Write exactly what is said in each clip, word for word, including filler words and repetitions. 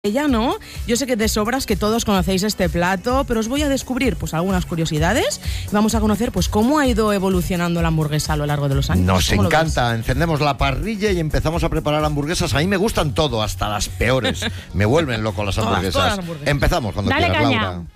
Ella no, yo sé que de sobras que todos conocéis este plato, pero os voy a descubrir pues algunas curiosidades y vamos a conocer pues cómo ha ido evolucionando la hamburguesa a lo largo de los años. Nos encanta, encendemos la parrilla y empezamos a preparar hamburguesas. A mí me gustan todo, hasta las peores. Me vuelven loco las hamburguesas. Todas, todas las hamburguesas. Empezamos cuando Dale quieras, caña. Laura.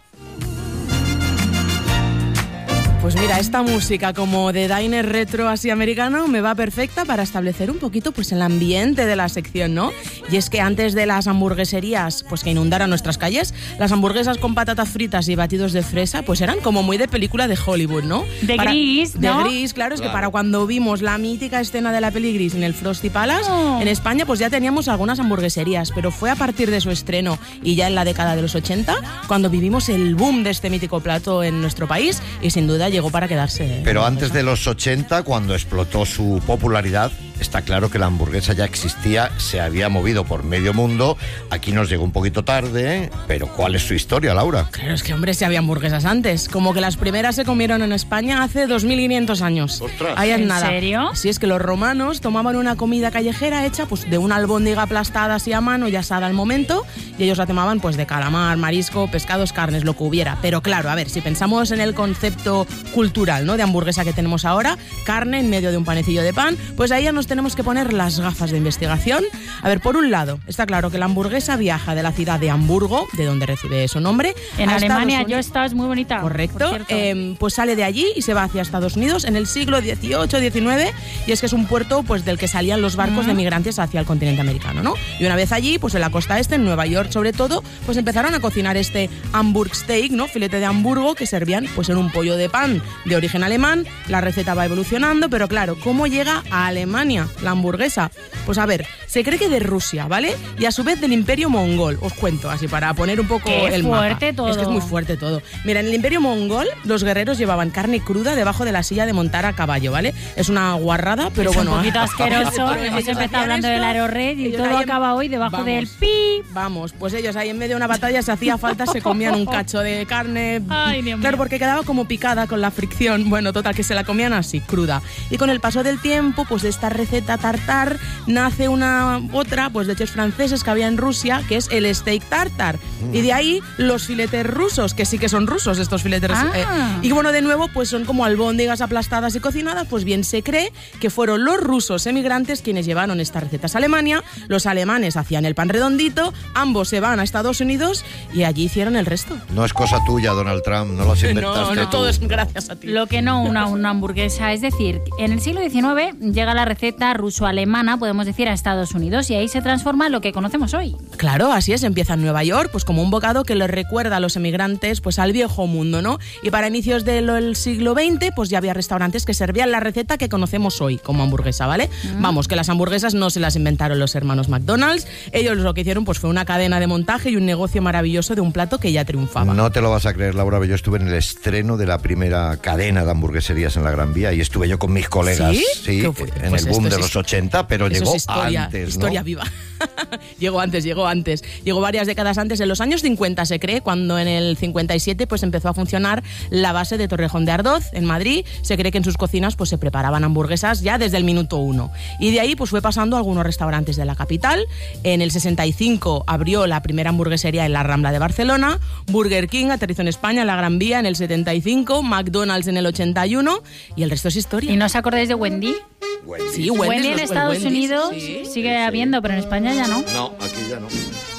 Pues mira, esta música como de diner retro así americano me va perfecta para establecer un poquito pues el ambiente de la sección, ¿no? Y es que antes de las hamburgueserías pues que inundaran nuestras calles, las hamburguesas con patatas fritas y batidos de fresa pues eran como muy de película de Hollywood, ¿no? De para, Gris, ¿no? De Gris, claro, es claro. que para cuando vimos la mítica escena de la peli Gris en el Frosty Palace, Oh. en España pues ya teníamos algunas hamburgueserías, pero fue a partir de su estreno y ya en la década de los ochenta cuando vivimos el boom de este mítico plato en nuestro país y sin duda llegó para quedarse. Pero antes de los ochenta, cuando explotó su popularidad, está claro que la hamburguesa ya existía, se había movido por medio mundo. Aquí nos llegó un poquito tarde, pero ¿cuál es su historia, Laura? Claro, es que, hombre, si había hamburguesas antes. Como que las primeras se comieron en España hace dos mil quinientos años. ¡Ostras! Ahí es ¿En nada. serio? Sí, es que los romanos tomaban una comida callejera hecha pues de una albóndiga aplastada así a mano y asada al momento, y ellos la tomaban pues de calamar, marisco, pescados, carnes, lo que hubiera. Pero claro, a ver, si pensamos en el concepto cultural, ¿no?, de hamburguesa que tenemos ahora, carne en medio de un panecillo de pan, pues ahí ya nos tenemos que poner las gafas de investigación. A ver, por un lado, está claro que la hamburguesa viaja de la ciudad de Hamburgo, de donde recibe su nombre, En a Alemania, Estados yo he Unidos. estado, es muy bonita. Correcto, por cierto. eh, pues sale de allí y se va hacia Estados Unidos en el siglo dieciocho diecinueve, y es que es un puerto pues del que salían los barcos Mm. de migrantes hacia el continente americano, ¿no? Y una vez allí, pues en la costa este, en Nueva York sobre todo, pues empezaron a cocinar este Hamburg Steak, ¿no?, filete de Hamburgo, que servían pues en un pollo de pan de origen alemán. La receta va evolucionando, pero claro, ¿cómo llega a Alemania la hamburguesa? Pues a ver, se cree que de Rusia, ¿vale? Y a su vez del Imperio Mongol. Os cuento, así para poner un poco Qué el mapa. fuerte todo. Es que es muy fuerte todo. Mira, en el Imperio Mongol los guerreros llevaban carne cruda debajo de la silla de montar a caballo, ¿vale? Es una guarrada, pero es bueno. un poquito asqueroso. Pero Hemos ellos empezado hacían hablando esto, del Aerored y ellos todo ahí en- acaba hoy debajo Vamos. del pi. Vamos, pues ellos ahí en medio de una batalla, se hacía falta, se comían un cacho de carne. Ay, Dios mío. Claro, porque quedaba como picada con la fricción. Bueno, total, que se la comían así, cruda. Y con el paso del tiempo, pues de esta receta tartar nace una otra, pues de chefs franceses que había en Rusia, que es el steak tartar. Y de ahí los filetes rusos, que sí que son rusos estos filetes. Ah. eh, y bueno, de nuevo, pues son como albóndigas aplastadas y cocinadas. Pues bien, se cree que fueron los rusos emigrantes quienes llevaron estas recetas a Alemania. Los alemanes hacían el pan redondito, ambos se van a Estados Unidos y allí hicieron el resto. No es cosa tuya, Donald Trump, no las inventaste No, no, tú. todo es gracias a ti. Lo que no una, una hamburguesa. Es decir, en el siglo diecinueve llega la receta ruso-alemana, podemos decir, a Estados Unidos, y ahí se transforma en lo que conocemos hoy. Claro, así es, empieza en Nueva York, pues como un bocado que les recuerda a los emigrantes pues al viejo mundo, ¿no? Y para inicios del del siglo veinte, pues ya había restaurantes que servían la receta que conocemos hoy como hamburguesa, ¿vale? Mm. Vamos, que las hamburguesas no se las inventaron los hermanos McDonald's, ellos lo que hicieron pues fue una cadena de montaje y un negocio maravilloso de un plato que ya triunfaba. No te lo vas a creer, Laura, pero yo estuve en el estreno de la primera cadena de hamburgueserías en la Gran Vía y estuve yo con mis colegas, ¿Sí? ¿Qué fue? en Pues el boom esto de es los ochenta, pero Eso llegó es historia, antes, historia ¿no? viva. llegó antes, llegó antes. Llegó varias décadas antes, en los años cincuenta se cree, cuando en el cincuenta y siete pues empezó a funcionar la base de Torrejón de Ardoz, en Madrid. Se cree que en sus cocinas pues se preparaban hamburguesas ya desde el minuto uno. Y de ahí pues fue pasando a algunos restaurantes de la capital. En el sesenta y cinco abrió la primera hamburguesería en la Rambla de Barcelona. Burger King aterrizó en España, en la Gran Vía, en el setenta y cinco. McDonald's en el ochenta y uno. Y el resto es historia. ¿Y no os acordáis de Wendy? Wendy. Sí, Wendy, Wendy's, en los- Estados Wendy's, Unidos sí. sigue habiendo, pero en España ya no. No, aquí ya no.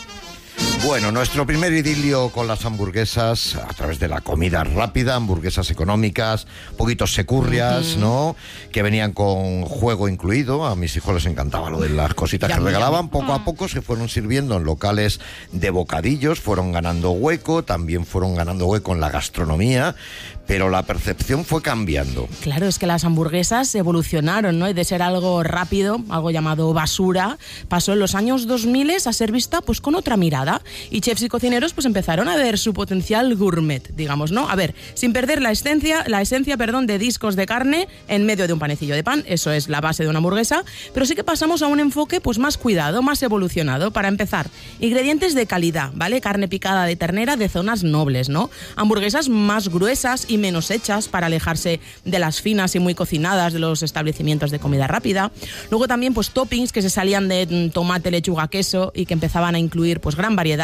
Bueno, nuestro primer idilio con las hamburguesas a través de la comida rápida, hamburguesas económicas, poquitos securrias, uh-huh. ¿no? Que venían con juego incluido. A mis hijos les encantaba lo de las cositas Ya, que ya. regalaban. Poco a poco se fueron sirviendo en locales de bocadillos, fueron ganando hueco, también fueron ganando hueco en la gastronomía, pero la percepción fue cambiando. Claro, es que las hamburguesas evolucionaron, ¿no? Y de ser algo rápido, algo llamado basura, pasó en los años dos mil a ser vista pues con otra mirada. Y chefs y cocineros pues empezaron a ver su potencial gourmet, digamos, ¿no? A ver, sin perder la esencia, la esencia, perdón, de discos de carne en medio de un panecillo de pan, eso es la base de una hamburguesa, pero sí que pasamos a un enfoque pues más cuidado, más evolucionado. Para empezar, ingredientes de calidad, ¿vale? Carne picada de ternera de zonas nobles, ¿no? Hamburguesas más gruesas y y menos hechas para alejarse de las finas y muy cocinadas de los establecimientos de comida rápida. Luego también pues toppings que se salían de tomate, lechuga, queso y que empezaban a incluir pues gran variedad